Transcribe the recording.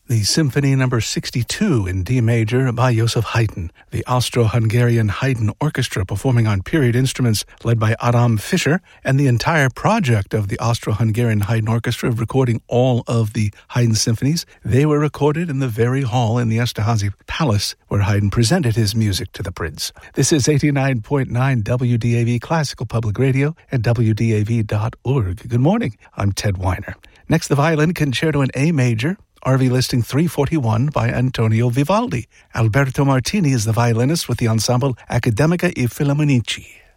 the Symphony No. 62 in D major by Joseph Haydn, the Austro-Hungarian Haydn Orchestra performing on period instruments led by Adam Fischer, and the entire project of the Austro-Hungarian Haydn Orchestra recording all of the Haydn symphonies. They were recorded in the very hall in the Esterházy Palace where Haydn presented his music to the Prince. This is 89.9 WDAV Classical Public Radio and WDAV.org. Good morning. I'm Ted Weiner. Next, the violin concerto in A major, RV listing 341 by Antonio Vivaldi. Alberto Martini is the violinist with the ensemble Accademica I Filarmonici.